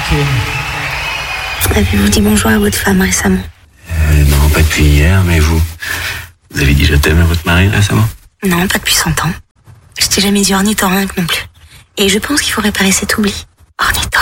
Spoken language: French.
Avez-vous dit bonjour à votre femme récemment? Non, pas depuis hier, mais vous avez dit je t'aime à votre mari récemment? Non, pas depuis 100 ans. Je t'ai jamais dit ornithorynque non plus. Et je pense qu'il faut réparer cet oubli. Ornithorynque.